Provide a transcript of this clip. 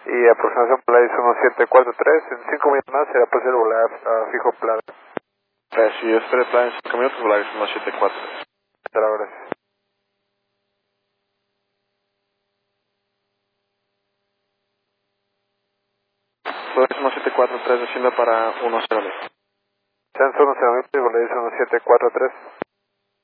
Y aproximación Polaris 1743, en 5 minutos más será posible volar a fijo Plata. Si yo espero plan en 5 minutos, Polaris 1743. Hasta ahora, gracias. Polaris 1743 descienda para 10. Chance 10 y Polaris 1743.